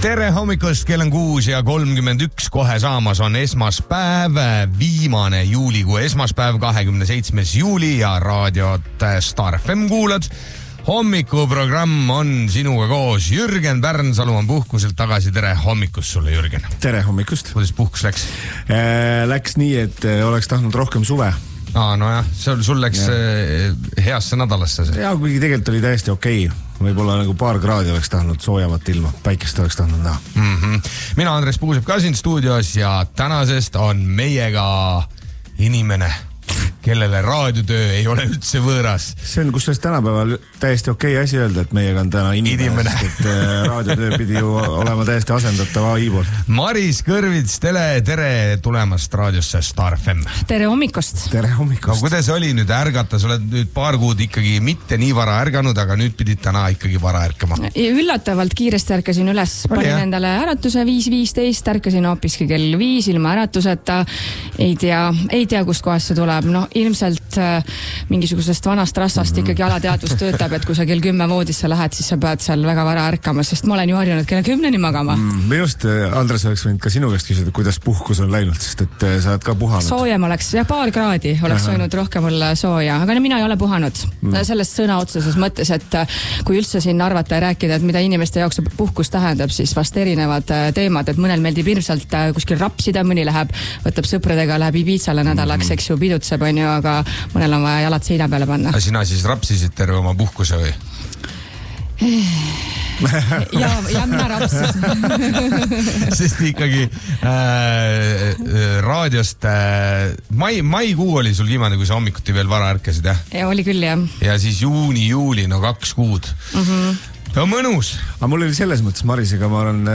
Tere hommikust, kell on 6:31, kohe saamas on esmaspäev, viimane juulikuu esmaspäev, 27. juuli ja raadiot Star FM kuulad. Hommikuprogramm on sinuga koos. Jürgen Pärnsalu on puhkuselt tagasi. Tere hommikust sulle, Jürgen. Tere hommikust. Kuidas puhkus läks? Läks nii, et oleks tahtnud rohkem suve. Nojah, sul läks heasse nädalasse see. Ja kuigi tegelikult oli täiesti okei. Võib-olla nagu paar kraadi oleks tahtnud soojamat ilma. Päikest oleks tahtnud näha. Mina, Andres Puusep, ka siin stuudios ja tänasest on meiega inimene, kellele raadiotöö ei ole üldse võõras. See on kusjuures tänapäeval täiesti okei asi öelda, et meiega on täna inimene. Sest raadiotöö pidi ju olema täiesti asendatav AI poolt. Maris Kõrvits, tere tulemast raadiosse Star FM. Tere hommikust. Tere hommikust. No, kuidas oli nüüd ärgata? Sa oled nüüd paar kuud ikkagi mitte nii vara ärganud, aga nüüd pidid täna ikkagi vara ärkama. Üllatavalt kiiresti ärkasin üles. Panin endale äratuse 5:15, ärkasin hoopiski kell 5 ilma äratuseta. Ei tea, kust kohast see tuleb. No, ilmselt mingisugusest vanast rassast ikkagi alateadvus töötab, et kui sa kell 10 voodisse lähed, siis sa pead seal väga vara ärkama, sest ma olen ju harjunud kella 10 magama. Minust, Andres, oleks võinud ka sinu käest küsida, kuidas puhkus on läinud, sest et sa oled ka puhanud. Soojem oleks, ja paar kraadi oleks võinud rohkem olla sooja, aga mina ei ole puhanud. Sellest sõna otseses mõttes, et kui üldse siin arvata ja rääkida, et mida inimeste jaoks puhkus tähendab, siis vast erinevad teemad, et mõnel meeldib hirmsalt kuskil rapsida, mõni võtab sõpradega, läheb Ibizale nädalaks, eks ju, pidutseb, on ju, aga mõnel on vaja jalad seina peale panna. Sina siis rapsisid terve oma puhkuse või? ja mina rapsisin. Sest ikkagi raadiost maikuu oli sul viimane, kui sa hommikuti veel vara ärkasid, jah? Ja oli küll, jah. Ja siis juuni, no 2 kuud. No mõnus. Aga mul oli selles mõttes Marisega, ma olen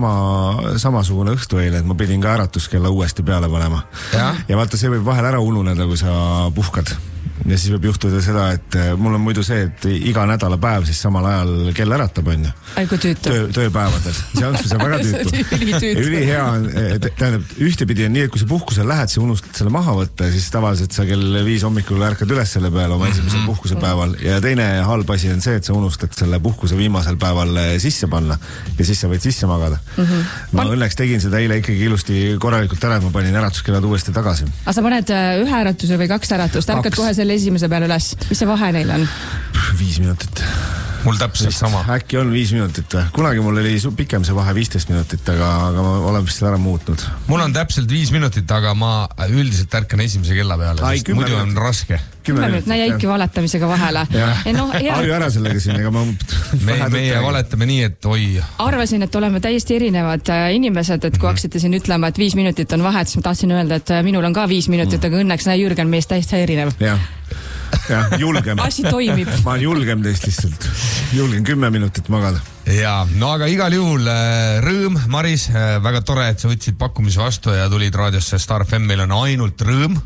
samasugune õhtu eile, et ma pidin ka äratuskella uuesti peale panema. Ja vaata, see võib vahel ära ununeda, kui sa puhkad. Ja siis võib juhtuda seda, et mul on muidu see, et iga nädalapäev siis samal ajal kell äratab, on ju. Kui tüütu. Tööpäevadel. See on väga tüütu. Ülihea on, tähendab, ühtepidi on nii, et kui sa puhkusel lähed, sa unustad selle maha võtta, siis tavaliselt sa kell 5 hommikul ärkad üles selle peale oma esimesel puhkusepäeval. Ja teine halb asi on see, et sa unustad selle puhkuse viimasel päeval sisse panna ja siis sa võid sisse magada. Ma õnneks tegin seda eile ikkagi ilusti korralikult ära, et ma panin äratuskellad uuesti tagasi. Aga sa paned ühe äratuse või 2 äratust? Ärkad kohe selle esimese peale üles. Mis see vahe neil on? 5 minutit. Mul täpselt sama. Äkki on 5 minutit või? Kunagi mul oli pikem see vahe 15 minutit, aga ma olen vist ära muutnud. Mul on täpselt 5 minutit, aga ma üldiselt ärkan esimese kella peale, sest muidu on raske. 10 minutit, näe jäiki valetamisega vahele. Harju ära sellega siin, ega ma... Meie valetame nii, et oi. Arvasin, et oleme täiesti erinevad inimesed, et kui haksite siin ütlema, et 5 minutit on vahe, siis ma tahtsin öelda, et minul on ka 5 minutit, aga õnneks näe Jürgen meest täiesti erinev. Ja, julgem. Asi toimib. Ma olen julgem teist lihtsalt. Julgen 10 minutit magada. Ja, no aga igal juhul rõõm, Maris, väga tore, et sa võtsid pakkumise vastu ja tulid raadiosse Star FM, meil on ainult rõõm.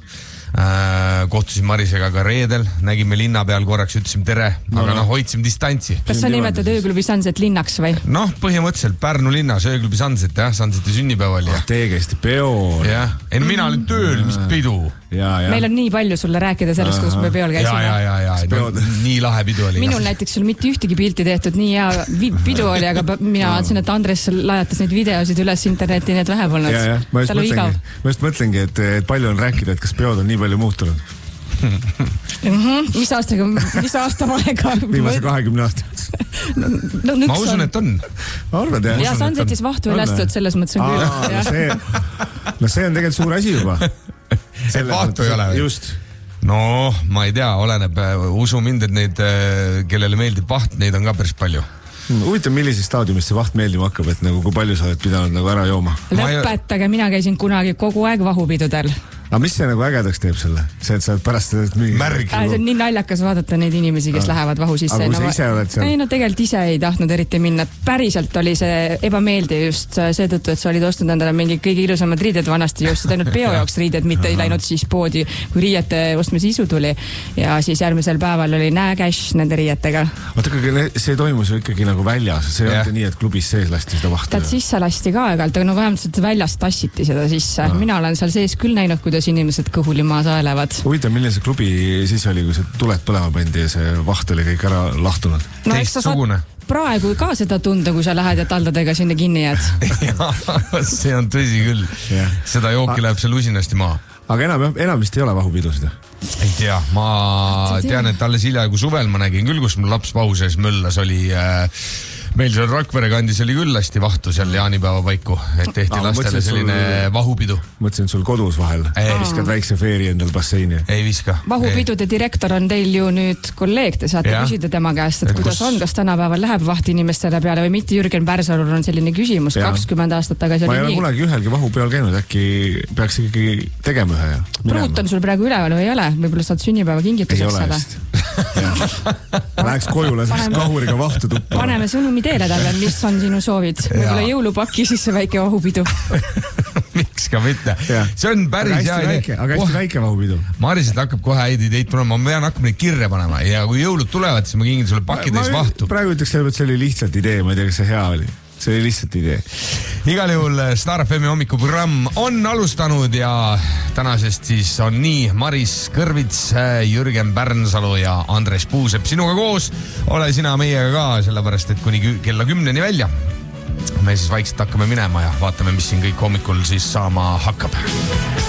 Kohtusin Marisega ka reedel, nägime linna peal korraks, ütlesime tere, aga hoidsime distantsi. Kas sa nimetad ööklubi Sunset linnaks või? Noh, põhimõtteliselt Pärnu linnas ööklubi Sunset, jah, Sunseti sünnipäeval. Teie käiste peol. Jah, mina olin tööl, mis pidu. Meil on nii palju sulle rääkida sellest, kus me peol käisime. Ja, nii lahe pidu oli. Minul näiteks sul mitte ühtegi pilti tehtud, nii hea pidu oli, aga mina vaatasin, et Andres lajatas neid videosid üles interneti, nii et vähe polnud. Ma just mõtlengi, et palju on rääkida, et kas peod on nii palju muutunud. Mis aasta vaega? Viimase 20 aastat. Ma usun, et on. Arvad, jah? Ja Sunsetis vahtu ülestud, selles mõttes on küll. No see on tegelikult suur asi juba. Vahtu ei ole. Just. No, ma ei tea, oleneb. Usu mind, et neid, kellele meeldib vaht, neid on ka päris palju. Huvitav, millises staadiumist see vaht meeldima hakkab, et nagu kui palju sa oled pidanud nagu ära jooma? Lõpetage, mina käisin kunagi kogu aeg vahupidudel. Aga mis see nagu ägedaks teeb selle? See, et sa pärast märg. See on nii naljakas vaadata neid inimesi, kes lähevad vahu sisse. Aga kui sa ise oled seal? Ei, no tegelikult ise ei tahtnud eriti minna. Päriselt oli see ebameeldiv just seetõttu, et sa olid ostnud endale mingi kõige ilusamad riided vanasti, just ainult peo jaoks riided, mitte ei läinud siis poodi, kui riiete ostmise isu tuli. Ja siis järgmisel päeval oli cash nende riietega. Oota, see toimus ju ikkagi nagu väljas. See ei olnud nii, et klubis sees lasti seda vahtu. Täd sisse lasti ka aegalt, aga no vähemalt väljast tassiti seda sisse. Mina olen seal sees küll näinud, kuidas inimesed kõhuli maa saelevad. Huvitav, milline see klubi siis oli, kui see tuled põlema pandi ja see vaht oli kõik ära lahtunud? Teistsugune. praegu ka seda tunda, kui sa lähed ja taldadega sinna kinni jääd? See on tõsi küll. Seda jooki läheb seal usinasti maa. Aga enam vist ei ole vahupidusid? Ei tea, ma tean, et alles hilja, kui suvel ma nägin küll, kus mul laps vahu sees möllas oli... Meil seal Rakvere kandis oli küll hästi vahtu seal jaanipäeva paiku, et tehti lastele selline vahupidu. Mõtlesin, et sul kodus vahel viskad väikse feeri endal basseini. Ei viska. Vahupidude direktor on teil ju nüüd kolleeg, te saate küsida tema käest, et kuidas on, kas tänapäeval läheb vaht inimestele peale või mitte. Jürgen Pärsalul on selline küsimus, 20 aastat tagasi oli nii. Ma ei ole kunagi ühelgi vahupeal käinud, äkki peaks ikkagi tegema ühe ja minema. Pruut on sul praegu üleval või ei ole? Võib-olla saad sünnipäeva kingituseks selle? Läheks koju, laseks kahuriga vahtu tuppa. Paneme sõnumi teele talle, mis on sinu soovid. Võib-olla jõulupaki siis see väike vahupidu. Miks ka mitte. See on päris aga hästi väike vahupidu. Mariselt hakkab kohe häid ideid panema. Ma pean hakkama neid kirja panema ja kui jõulud tulevad, siis ma kingin sulle pakkides vahtu. Praegu ütleks selle, et see oli lihtsalt idee, ma ei tea, kas see hea oli. See oli lihtsalt idee. Igal juhul Star FM hommikuprogramm on alustanud ja tänasest siis on nii Maris Kõrvits, Jürgen Pärnsalu ja Andres Puusepp sinuga koos. Ole sina meiega ka, sellepärast et kuni kella 10 välja. Me siis vaikselt hakkame minema ja vaatame, mis siin kõik hommikul siis saama hakkab.